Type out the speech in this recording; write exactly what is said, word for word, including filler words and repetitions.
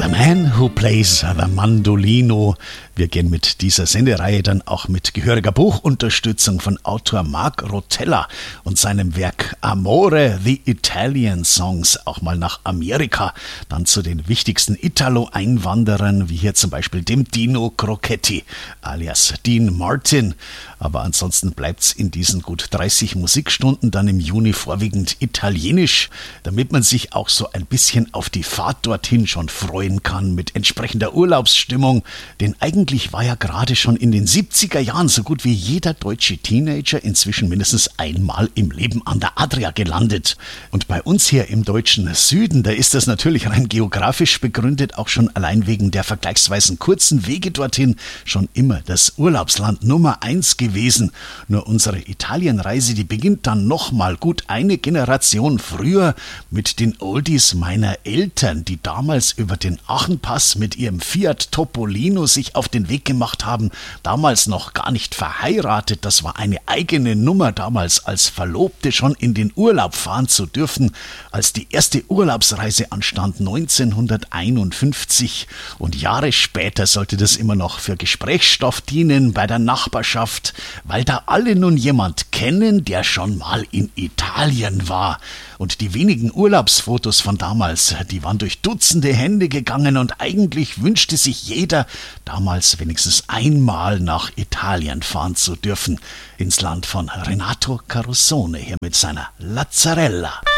The Man Who Plays the Mandolino. Wir gehen mit dieser Sendereihe dann auch mit gehöriger Buchunterstützung von Autor Mark Rotella und seinem Werk Amore, the Italian Songs auch mal nach Amerika. Dann zu den wichtigsten Italo-Einwanderern, wie hier zum Beispiel dem Dino Crocetti alias Dean Martin. Aber ansonsten bleibt's in diesen gut dreißig Musikstunden dann im Juni vorwiegend italienisch, damit man sich auch so ein bisschen auf die Fahrt dorthin schon freuen kann mit entsprechender Urlaubsstimmung. Denn eigentlich war ja gerade schon in den siebziger Jahren so gut wie jeder deutsche Teenager inzwischen mindestens einmal im Leben an der Adria gelandet. Und bei uns hier im deutschen Süden, da ist das natürlich rein geografisch begründet, auch schon allein wegen der vergleichsweise kurzen Wege dorthin schon immer das Urlaubsland Nummer eins gewesen. Nur unsere Italienreise, die beginnt dann nochmal gut eine Generation früher mit den Oldies meiner Eltern, die damals über den Achenpass mit ihrem Fiat Topolino sich auf den Weg gemacht haben, damals noch gar nicht verheiratet, das war eine eigene Nummer, damals als Verlobte schon in den Urlaub fahren zu dürfen, als die erste Urlaubsreise anstand neunzehnhunderteinundfünfzig, und Jahre später sollte das immer noch für Gesprächsstoff dienen bei der Nachbarschaft, weil da alle nun jemand kennen, der schon mal in Italien war. Und die wenigen Urlaubsfotos von damals, die waren durch Dutzende Hände gegangen und eigentlich wünschte sich jeder, damals wenigstens einmal nach Italien fahren zu dürfen, ins Land von Renato Carosone hier mit seiner Lazzarella.